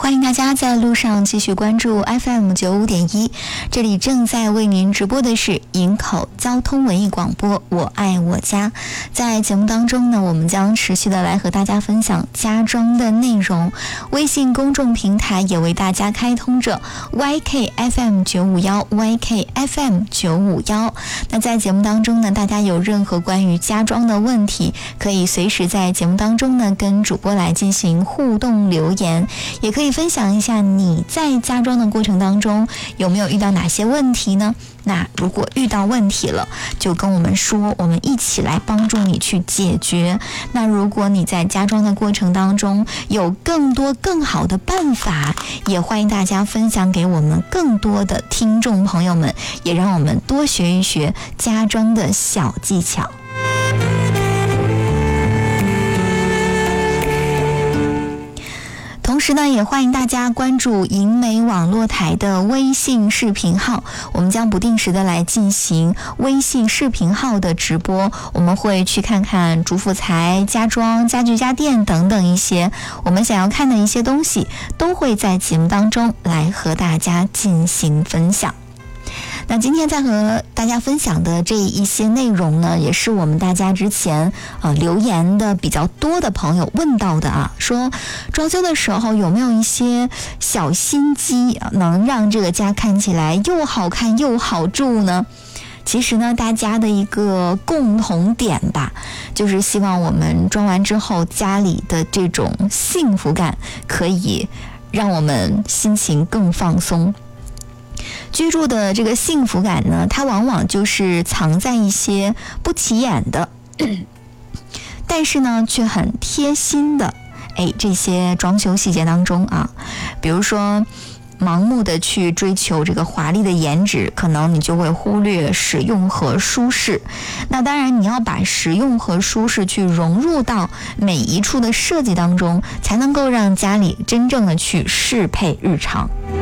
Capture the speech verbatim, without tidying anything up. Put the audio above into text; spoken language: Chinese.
欢迎大家在路上继续关注 F M 九五点一，这里正在为您直播的是营口交通文艺广播，我爱我家。在节目当中呢，我们将持续的来和大家分享家装的内容。微信公众平台也为大家开通着 Y K F M 九五一 Y K F M 九五一。那在节目当中呢，大家有任何关于家装的问题，可以随时在节目当中呢跟主播来进行互动留言，也可以分享一下你在家装的过程当中有没有遇到哪些问题呢？那如果遇到问题了，就跟我们说，我们一起来帮助你去解决。那如果你在家装的过程当中有更多更好的办法，也欢迎大家分享给我们更多的听众朋友们，也让我们多学一学家装的小技巧。同时呢，也欢迎大家关注银美网络台的微信视频号，我们将不定时的来进行微信视频号的直播，我们会去看看主辅材、家装、家具家电等等一些我们想要看的一些东西，都会在节目当中来和大家进行分享。那今天在和大家分享的这一些内容呢，也是我们大家之前呃留言的比较多的朋友问到的啊，说装修的时候有没有一些小心机能让这个家看起来又好看又好住呢？其实呢，大家的一个共同点吧，就是希望我们装完之后，家里的这种幸福感可以让我们心情更放松。居住的这个幸福感呢，它往往就是藏在一些不起眼的但是呢却很贴心的哎这些装修细节当中啊。比如说盲目的去追求这个华丽的颜值，可能你就会忽略实用和舒适。那当然你要把实用和舒适去融入到每一处的设计当中，才能够让家里真正的去适配日常。